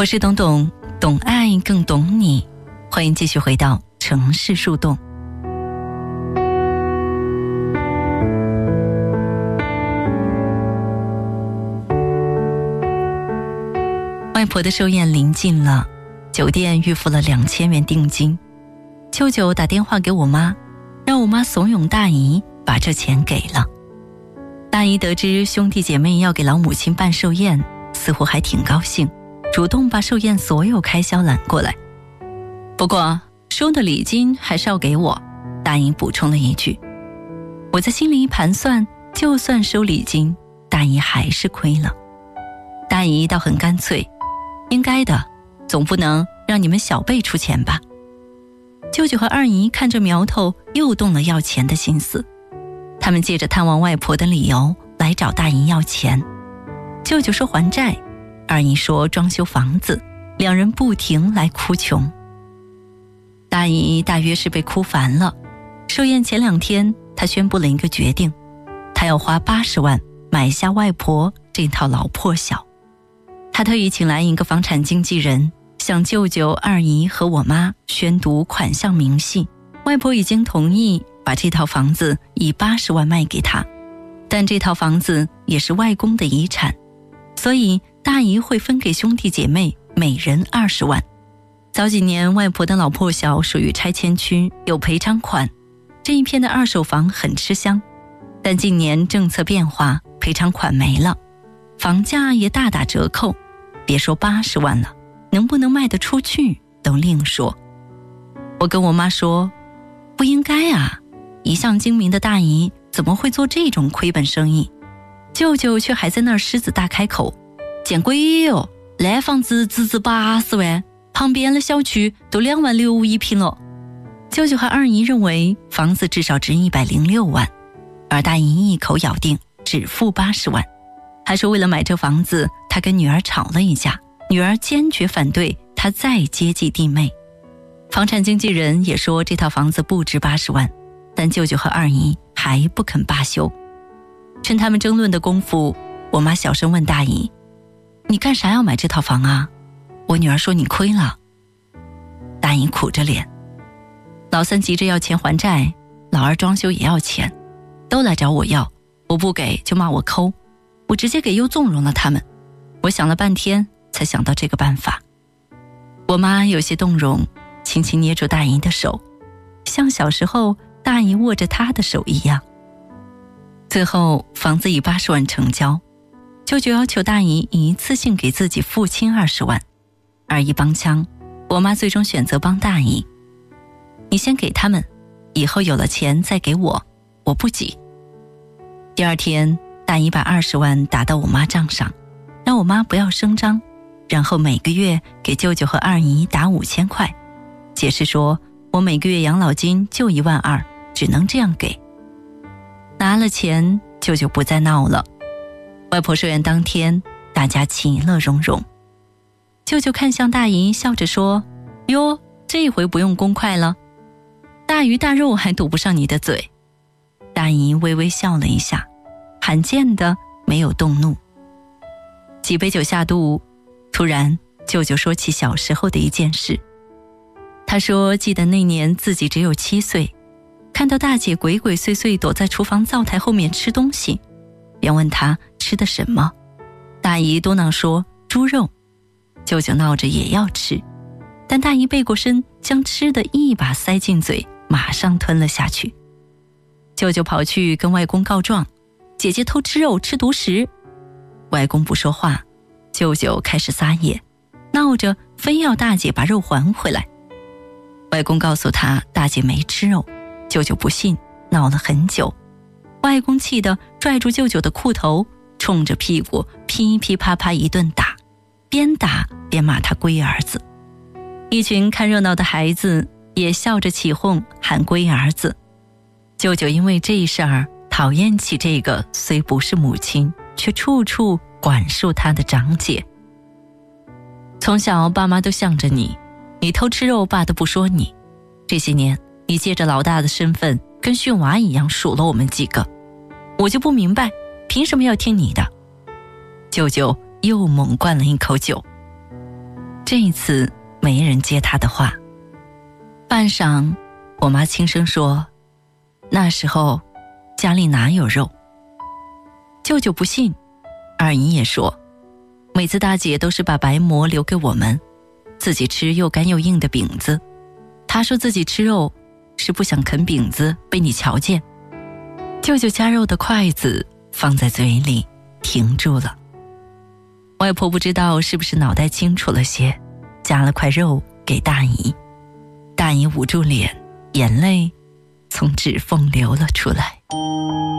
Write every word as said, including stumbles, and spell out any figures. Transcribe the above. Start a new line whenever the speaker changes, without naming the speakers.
我是董董，懂爱更懂你，欢迎继续回到城市树洞。外婆的寿宴临近了，酒店预付了两千元定金。舅舅打电话给我妈，让我妈怂恿大姨把这钱给了。大姨得知兄弟姐妹要给老母亲办寿宴，似乎还挺高兴，主动把寿宴所有开销揽过来。不过收的礼金还是要给我，大姨补充了一句。我在心里一盘算，就算收礼金，大姨还是亏了。大姨倒很干脆，应该的，总不能让你们小辈出钱吧。舅舅和二姨看着苗头，又动了要钱的心思。他们借着探望外婆的理由来找大姨要钱。舅舅说还债，二姨说装修房子，两人不停来哭穷。大姨大约是被哭烦了，寿宴前两天，她宣布了一个决定，她要花八十万买下外婆这套老破小。她特意请来一个房产经纪人，向舅舅、二姨和我妈宣读款项明细。外婆已经同意把这套房子以八十万卖给她，但这套房子也是外公的遗产，所以大姨会分给兄弟姐妹每人二十万。早几年外婆的老破小属于拆迁区，有赔偿款，这一片的二手房很吃香。但近年政策变化，赔偿款没了，房价也大打折扣，别说八十万了，能不能卖得出去都另说。我跟我妈说，不应该啊，一向精明的大姨怎么会做这种亏本生意？舅舅却还在那儿狮子大开口，见鬼哟，那房子只值八十万，旁边的小区都两万六一平了。舅舅和二姨认为房子至少值一百零六万，而大姨一口咬定只付八十万，还说为了买这房子，她跟女儿吵了一架，女儿坚决反对她再接济弟妹。房产经纪人也说这套房子不值八十万，但舅舅和二姨还不肯罢休。趁他们争论的功夫，我妈小声问大姨，你干啥要买这套房啊？我女儿说你亏了。大姨苦着脸，老三急着要钱还债，老二装修也要钱，都来找我要，我不给就骂我抠，我直接给又纵容了他们。我想了半天才想到这个办法。我妈有些动容，轻轻捏住大姨的手，像小时候大姨握着她的手一样。最后房子以八十万成交，舅舅要求大姨一次性给自己付清二十万，二姨帮腔，我妈最终选择帮大姨。你先给他们，以后有了钱再给我，我不急。第二天，大姨把二十万打到我妈账上，让我妈不要声张，然后每个月给舅舅和二姨打五千块，解释说我每个月养老金就一万二，只能这样给。拿了钱，舅舅不再闹了。外婆寿宴当天，大家其乐融融。舅舅看向大姨，笑着说，哟，这回不用公筷了，大鱼大肉还堵不上你的嘴。大姨微微笑了一下，罕见的没有动怒。几杯酒下肚，突然舅舅说起小时候的一件事。他说记得那年自己只有七岁，看到大姐鬼鬼祟祟躲在厨房灶台后面吃东西，便问她吃的什么。大姨嘟囔说猪肉，舅舅闹着也要吃，但大姨背过身，将吃的一把塞进嘴，马上吞了下去。舅舅跑去跟外公告状，姐姐偷吃肉吃独食。外公不说话，舅舅开始撒野，闹着非要大姐把肉还回来。外公告诉他大姐没吃肉，舅舅不信，闹了很久。外公气得拽住舅舅的裤头，冲着屁股噼噼啪啪一顿打，边打边骂他龟儿子。一群看热闹的孩子也笑着起哄喊龟儿子。舅舅因为这事儿讨厌起这个虽不是母亲却处处管束他的长姐。从小爸妈都向着你，你偷吃肉爸都不说你，这些年你借着老大的身份跟训娃一样数了我们几个，我就不明白凭什么要听你的。舅舅又猛灌了一口酒。 这一次没人接她的话。半晌，我妈轻声说，那时候家里哪有肉。舅舅不信，二姨也说，每次大姐都是把白馍留给我们，自己吃又干又硬的饼子。她说自己吃肉是不想啃饼子被你瞧见。舅舅夹肉的筷子放在嘴里停住了。外婆不知道是不是脑袋清楚了些，夹了块肉给大姨。大姨捂住脸，眼泪从指缝流了出来。